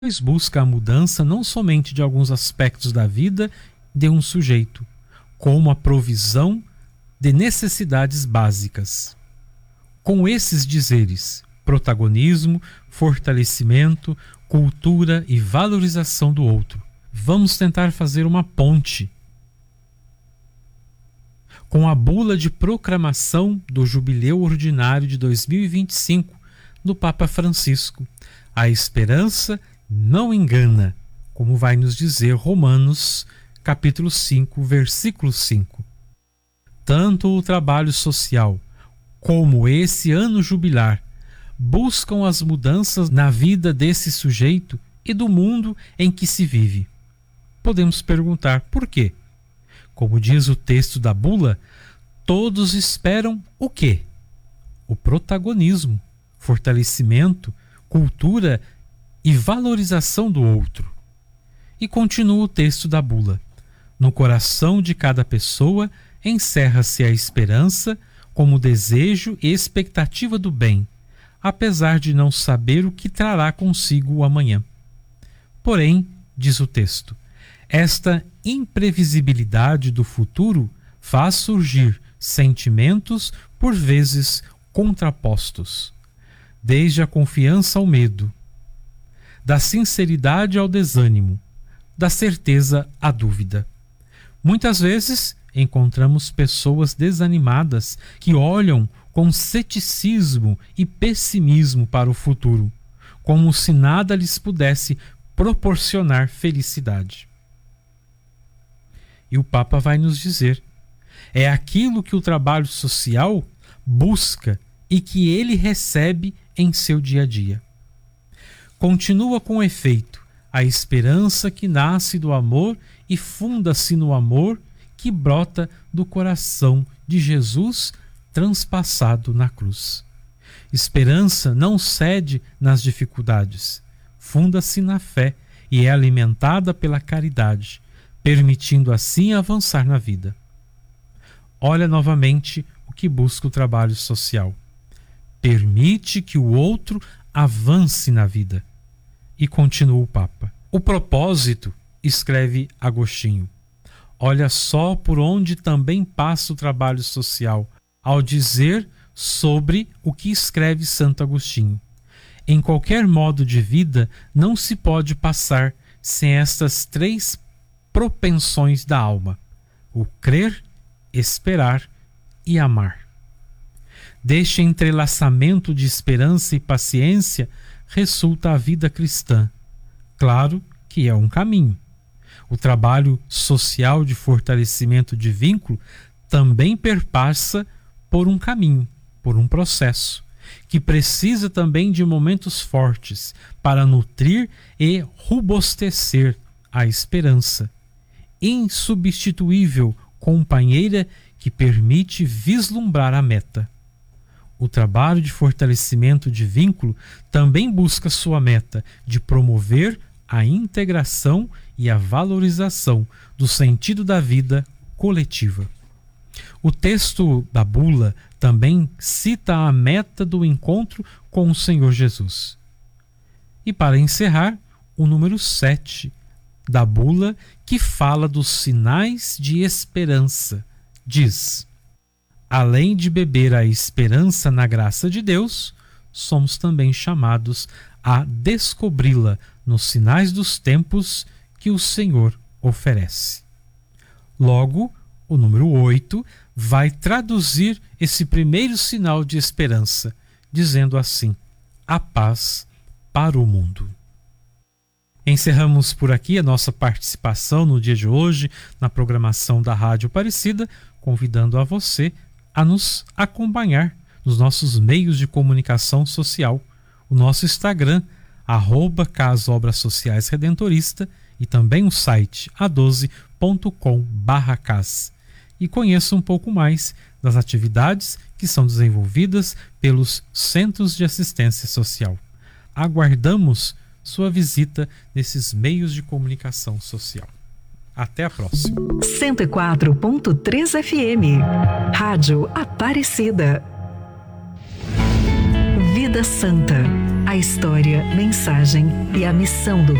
pois busca a mudança não somente de alguns aspectos da vida de um sujeito, como a provisão de necessidades básicas. Com esses dizeres, protagonismo, fortalecimento, cultura e valorização do outro, vamos tentar fazer uma ponte com a bula de proclamação do Jubileu Ordinário de 2025 do Papa Francisco. A esperança não engana, como vai nos dizer Romanos, capítulo 5, versículo 5. Tanto o trabalho social como esse ano jubilar buscam as mudanças na vida desse sujeito e do mundo em que se vive. Podemos perguntar por quê? Como diz o texto da bula, todos esperam o quê? O protagonismo, fortalecimento, cultura e valorização do outro. E continua o texto da bula. No coração de cada pessoa encerra-se a esperança como desejo e expectativa do bem, apesar de não saber o que trará consigo o amanhã. Porém, diz o texto, esta imprevisibilidade do futuro faz surgir sentimentos por vezes contrapostos, desde a confiança ao medo, da sinceridade ao desânimo, da certeza à dúvida. Muitas vezes encontramos pessoas desanimadas que olham com ceticismo e pessimismo para o futuro, como se nada lhes pudesse proporcionar felicidade. E o Papa vai nos dizer, é aquilo que o trabalho social busca e que ele recebe em seu dia a dia. Continua com efeito a esperança que nasce do amor e funda-se no amor que brota do coração de Jesus transpassado na cruz. Esperança não cede nas dificuldades, funda-se na fé e é alimentada pela caridade, permitindo assim avançar na vida. Olha novamente o que busca o trabalho social. Permite que o outro avance na vida. E continua o Papa. O propósito, escreve Agostinho, olha só por onde também passa o trabalho social, ao dizer sobre o que escreve Santo Agostinho. Em qualquer modo de vida não se pode passar sem estas três propensões da alma: o crer, esperar e amar. Deste entrelaçamento de esperança e paciência resulta a vida cristã. Claro que é um caminho. O trabalho social de fortalecimento de vínculo também perpassa por um caminho, por um processo, que precisa também de momentos fortes para nutrir e robustecer a esperança, insubstituível companheira que permite vislumbrar a meta. O trabalho de fortalecimento de vínculo também busca sua meta de promover a integração e a valorização do sentido da vida coletiva. O texto da bula também cita a meta do encontro com o Senhor Jesus. E para encerrar, o número 7 da bula, que fala dos sinais de esperança, diz: além de beber a esperança na graça de Deus, somos também chamados a descobri-la nos sinais dos tempos que o Senhor oferece. Logo, o número 8 vai traduzir esse primeiro sinal de esperança, dizendo assim: a paz para o mundo. Encerramos por aqui a nossa participação no dia de hoje na programação da Rádio Aparecida, convidando a você a nos acompanhar nos nossos meios de comunicação social, o nosso Instagram, @Casa Obras Sociais Redentorista, e também o site a12.com/cas. E conheça um pouco mais das atividades que são desenvolvidas pelos Centros de Assistência Social. Aguardamos sua visita nesses meios de comunicação social. Até a próxima. 104.3 FM, Rádio Aparecida. Vida Santa. A história, mensagem e a missão do